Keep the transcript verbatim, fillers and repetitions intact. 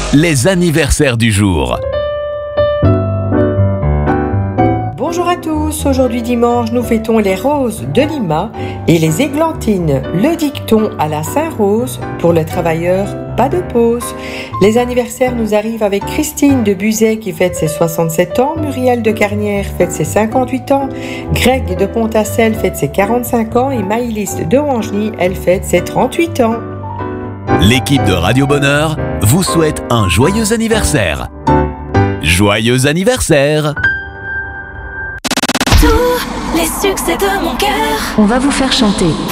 les anniversaires du jour. Bonjour à tous, aujourd'hui dimanche nous fêtons les roses de Lima et les églantines, le dicton à la Saint-Rose, pour le travailleur, pas de pause. Les anniversaires nous arrivent avec Christine de Buzet qui fête ses soixante-sept ans, Muriel de Carnière fête ses cinquante-huit ans, Greg de Pontassel fête ses quarante-cinq ans et Maïlis de Wangeny, elle fête ses trente-huit ans. L'équipe de Radio Bonheur vous souhaite un joyeux anniversaire. Joyeux anniversaire! Tous les succès de mon cœur. On va vous faire chanter.